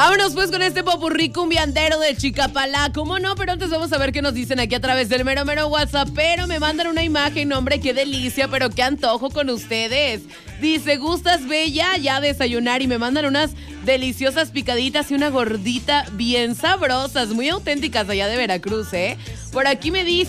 Vámonos pues con este popurrí cumbiandero de Chicapalá. ¿Cómo no? Pero antes vamos a ver qué nos dicen aquí a través del mero WhatsApp. Pero me mandan una imagen, hombre, qué delicia, pero qué antojo con ustedes. Dice, ¿gustas, bella? Ya desayunar, y me mandan unas deliciosas picaditas y una gordita bien sabrosas, muy auténticas allá de Veracruz, ¿eh? Por aquí me dice